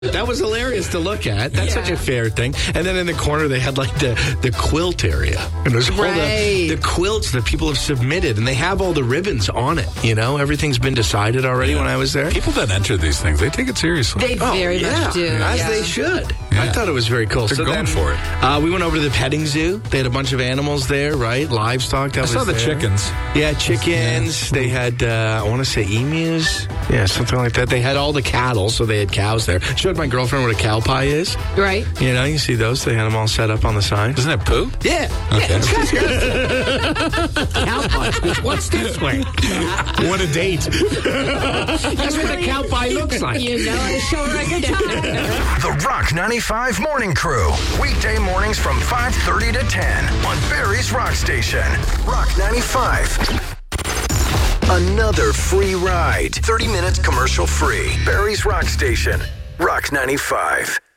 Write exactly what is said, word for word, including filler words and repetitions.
That was hilarious to look at. That's Yeah. such a fair thing. And then in the corner, they had like the, the quilt area. And there's all Right. the, the quilts that people have submitted. And they have all the ribbons on it. You know, everything's been decided already when I was there. People that enter these things, they take it seriously. They very yeah, much do. as yeah. they should. Yeah. I thought it was very cool. They're going then, for it. Uh, we went over to the petting zoo. They had a bunch of animals there, right? Livestock. That I was saw the there. chickens. Yeah, chickens. They had, uh, I want to say emus. Yeah, something like that. They had all the cattle, so they had cows there. Showed my girlfriend what a cow pie is. Right? You know, you see those. They had them all set up on the side. Isn't it poo? Yeah. Okay. Cow pie. What's this way? What a date. That's what the cow pie looks like. You know, it's show a good time. The Rock ninety-five Morning Crew. Weekday mornings from five thirty to ten on Barry's Rock Station. Rock ninety-five. Another free ride. thirty minutes commercial free. Barry's Rock Station. Rock ninety-five.